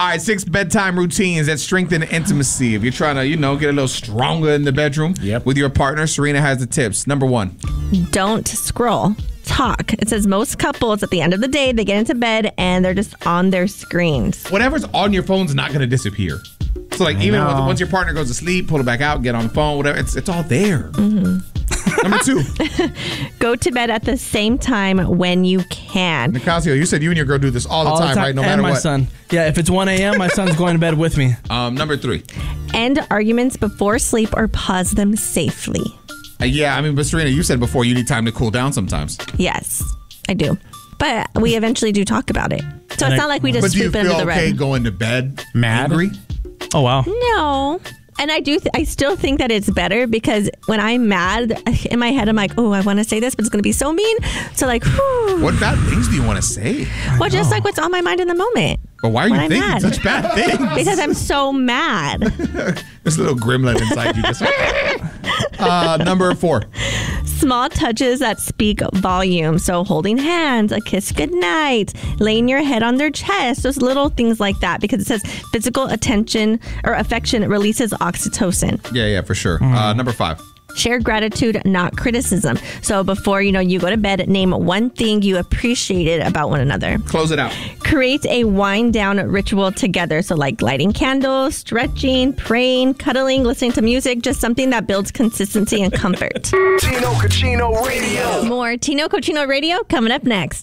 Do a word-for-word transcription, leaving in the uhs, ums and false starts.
right, six bedtime routines that strengthen intimacy. If you're trying to, you know, get a little stronger in the bedroom yep. with your partner, Serena has the tips. Number one. Don't scroll. Talk. It says most couples at the end of the day, they get into bed and they're just on their screens. Whatever's on your phone's not going to disappear. So like I even when, once your partner goes to sleep, pull it back out, get on the phone, whatever. It's it's all there. Mm-hmm. Number two. Go to bed at the same time when you can. Nicasio, you said you and your girl do this all the, all time, the time, right? No and matter my what. son. Yeah, if it's one a.m., my son's going to bed with me. Um, number three. End arguments before sleep or pause them safely. Uh, yeah, I mean, but Serena, you said before you need time to cool down sometimes. Yes, I do. But we eventually do talk about it. So And it's I, not like we just But do you sweep it under feel the okay rug. going to bed mad? angry? Oh, wow. No. And I do. Th- I still think that it's better because when I'm mad, in my head, I'm like, oh, I want to say this, but it's going to be so mean. So like, whew. What bad things do you want to say? Well, just like what's on my mind in the moment. But why are you when I'm thinking mad. such bad things? Because I'm so mad. There's a little gremlin inside you. Just uh, number four. Small touches that speak volume. So holding hands, a kiss goodnight, laying your head on their chest, those little things like that. Because it says physical attention or affection releases oxytocin. Yeah, yeah, for sure. Mm. Uh, number five. Share gratitude, not criticism. So before, you know, you go to bed, name one thing you appreciated about one another. Close it out. Create a wind down ritual together. So like lighting candles, stretching, praying, cuddling, listening to music, just something that builds consistency and comfort. Tino Cochino Radio. More Tino Cochino Radio coming up next.